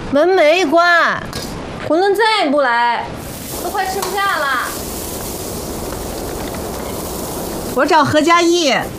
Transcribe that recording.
门没关，馄饨再也不来，都快吃不下了。 我找何佳艺。